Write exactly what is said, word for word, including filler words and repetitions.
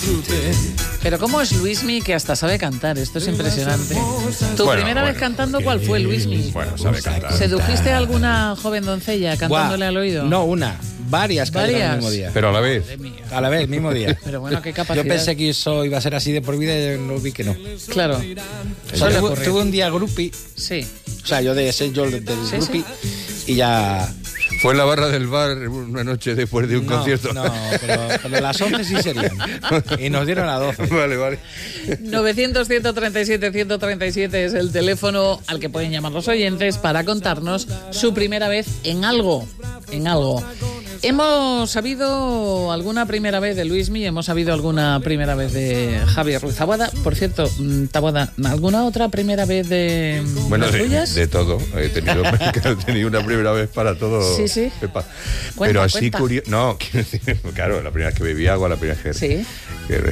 Pero ¿cómo es Luismi que hasta sabe cantar? Esto es impresionante. ¿Tu Bueno, primera bueno, vez cantando que- cuál fue, Luismi? Bueno, sabe cantar. ¿Sedujiste a alguna joven doncella cantándole Buah, al oído? No, una. Varias cayeron ¿Varias? el mismo día. Pero a la vez. Madre mía. A la vez, el mismo día. Pero bueno, qué capacidad. Yo pensé que eso iba a ser así de por vida y no vi que no. Claro. O sea, Suele tuve, ocurrir. tuve un día groupie, Sí. o sea, yo de ser yo del Sí, groupie y ya... Fue en la barra del bar una noche después de un no, concierto. No, pero, pero las once sí serían. Y nos dieron a doce. Vale, vale. novecientos, ciento treinta y siete, ciento treinta y siete es el teléfono al que pueden llamar los oyentes para contarnos su primera vez en algo. En algo. Hemos sabido alguna primera vez de Luismi, hemos sabido alguna primera vez de Javier Ruiz Taboada. Por cierto, mm, Taboada, ¿alguna otra primera vez de Bueno, las de, tuyas? de todo. He tenido, he tenido una primera vez para todo, Sí, sí. Pepa. Cuenta, Pero así cuenta. curioso. No, quiero decir, claro, la primera vez que bebí agua, la primera vez que, Sí. que